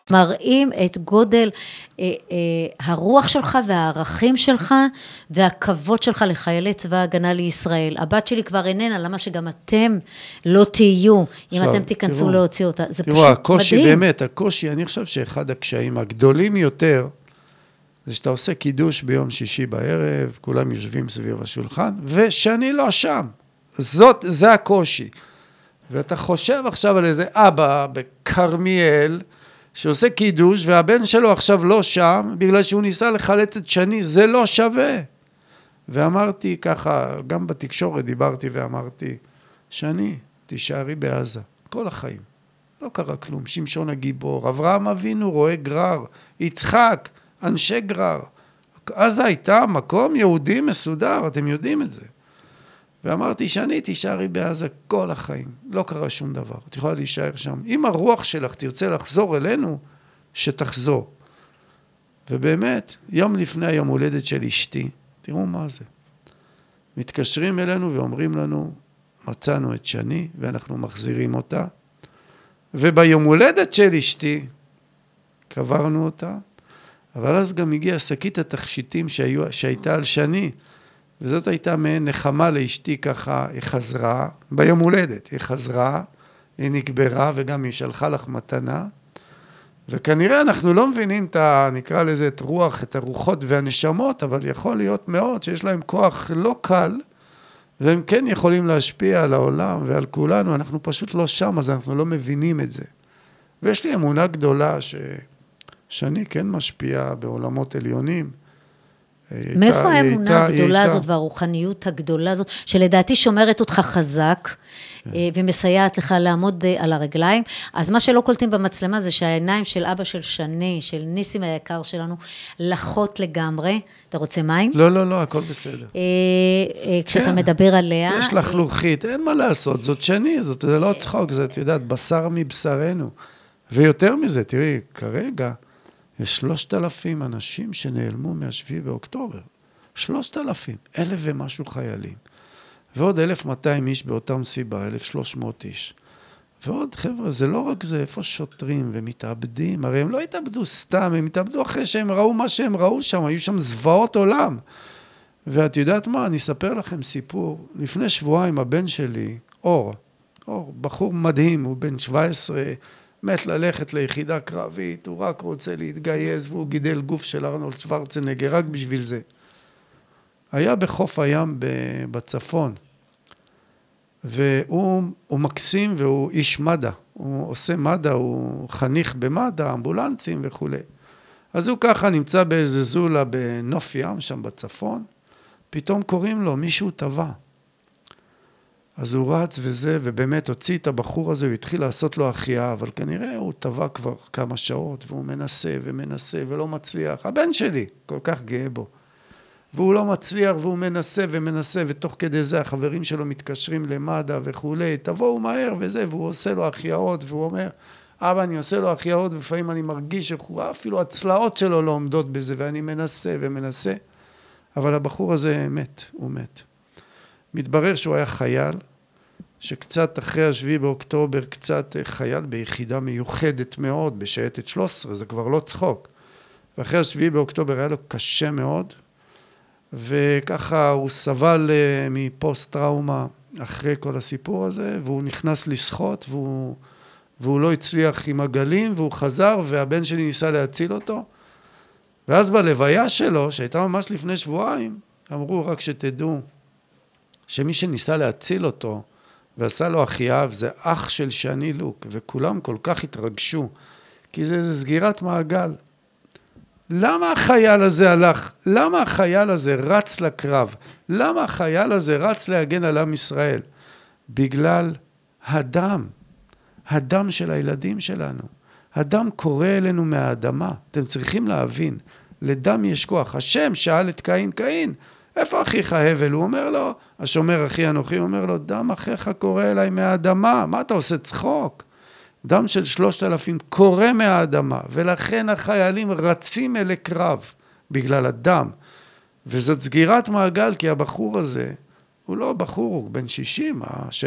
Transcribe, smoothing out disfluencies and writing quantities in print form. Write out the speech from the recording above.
מראים את גודל הרוח שלך והערכים שלך והכבוד שלך לחיילי צבא ההגנה לישראל. הבת שלי כבר איננה, למה שגם אתם לא תהיו, אם אתם תיכנסו להוציא אותה. זה פשוט מדהים. הקושי באמת, הקושי, אני חושב שאחד הקשיים הגדולים יותר, זה שאתה עושה קידוש ביום שישי בערב, כולם יושבים סביב השולחן, ושאני לא שם. זה הקושי. ואתה חושב עכשיו על איזה אבא בקרמיאל, שעושה קידוש, והבן שלו עכשיו לא שם, בגלל שהוא ניסה לחלץ את שני, זה לא שווה. ואמרתי ככה, גם בתקשורת דיברתי ואמרתי, שני, תישארי בעזה, כל החיים. לא קרה כלום, שמשון הגיבור, אברהם אבינו רואה גרר, יצחק, אנשי גרר. עזה הייתה מקום יהודי מסודר, אתם יודעים את זה. ואמרתי, שני, תישארי בעזה כל החיים. לא קרה שום דבר. את יכולה להישאר שם. אם הרוח שלך תרצה לחזור אלינו, שתחזור. ובאמת, יום לפני היום הולדת של אשתי, תראו מה זה. מתקשרים אלינו ואומרים לנו, מצאנו את שני, ואנחנו מחזירים אותה. וביום הולדת של אשתי, קברנו אותה. אבל אז גם הגיעה שקית התכשיטים שהייתה על שני, וזאת הייתה מעין נחמה לאשתי ככה, היא חזרה, ביום הולדת, היא חזרה, היא נקברה וגם היא שלחה לך מתנה, וכנראה אנחנו לא מבינים נקרא לזה את רוח, את הרוחות והנשמות, אבל יכול להיות מאוד שיש להם כוח לא קל, והם כן יכולים להשפיע על העולם ועל כולנו, אנחנו פשוט לא שם, אז אנחנו לא מבינים את זה. ויש לי אמונה גדולה שאני כן משפיע בעולמות עליונים, מאיפה האמונה הגדולה הזאת והרוחניות הגדולה הזאת, שלדעתי שומרת אותך חזק, ומסייעת לך לעמוד על הרגליים? אז מה שלא קולטים במצלמה זה שהעיניים של אבא של שני, של ניסים היקר שלנו, לחות לגמרי. אתה רוצה מים? לא, הכל בסדר. כשאתה מדבר עליה... יש לך לוחית, אין מה לעשות, זאת שני, זה לא צחוק, זה, את יודעת, בשר מבשרנו. ויותר מזה, תראי, כרגע... יש 3,000 אנשים שנעלמו מה-7 באוקטובר. 3,000, 1,000 ומשהו חיילים. ועוד 1,200 איש באותם סיבה, 1,300 איש. ועוד חבר'ה, זה לא רק זה, איפה שוטרים ומתאבדים, הרי הם לא התאבדו סתם, הם התאבדו אחרי שהם ראו מה שהם ראו שם, היו שם זוועות עולם. ואת יודעת מה, אני אספר לכם סיפור. לפני שבועיים הבן שלי, אור, בחור מדהים, הוא בן 17, מת ללכת ליחידה קרבית, הוא רק רוצה להתגייס, והוא גידל גוף של ארנולד שוורצנגר, רק בשביל זה. היה בחוף הים בצפון, והוא מקסים והוא איש מד"א, הוא עושה מד"א, הוא חניך במד"א, אמבולנסים וכו'. אז הוא ככה נמצא באיזה זולה בנוף ים, שם בצפון, פתאום קוראים לו, מישהו טבע. אז הוא רץ וזה, ובאמת הוציא את הבחור הזה, הוא התחיל לעשות לו החייאה, אבל כנראה הוא טבע כבר כמה שעות, והוא מנסה ומנסה ולא מצליח. הבן שלי כל כך גאה בו. והוא לא מצליח, והוא מנסה ומנסה, ותוך כדי זה החברים שלו מתקשרים למד"א וכו', תבואו מהר וזה, והוא עושה לו החייאות, והוא אומר, אבא, אני עושה לו החייאות, ולפעמים אני מרגיש אפילו הצלעות שלו לא עומדות בזה, ואני מנסה ומנסה, אבל הבחור הזה מת, הוא מת. מתברר שהוא היה חייל, שקצת אחרי השביעי באוקטובר, קצת חייל ביחידה מיוחדת מאוד, בשייטת 13, זה כבר לא צחוק. ואחרי השביעי באוקטובר היה לו קשה מאוד, וככה הוא סבל מפוסט טראומה אחרי כל הסיפור הזה, והוא נכנס לשחות, והוא לא הצליח עם הגלים, והוא חזר, והבן שלי ניסה להציל אותו. ואז בלוויה שלו, שהייתה ממש לפני שבועיים, אמרו רק שתדעו, שמי שניסה להציל אותו, ועשה לו החייאה, זה אח של שני לוק, וכולם כל כך התרגשו, כי זה סגירת מעגל. למה החייל הזה הלך? למה החייל הזה רץ לקרב? למה החייל הזה רץ להגן על עם ישראל? בגלל הדם של הילדים שלנו. הדם קורא אלינו מהאדמה. אתם צריכים להבין, לדם יש כוח. השם שאל את קין, איפה אחיך הבל? הוא אומר לו, השומר אחי אנוכי, הוא אומר לו, דם אחיך קורא אליי מהאדמה. מה אתה עושה צחוק? דם של 3,000 קורא מהאדמה, ולכן החיילים רצים אלי קרב בגלל הדם. וזאת סגירת מעגל, כי הבחור הזה, הוא לא בחור, הוא בן 60,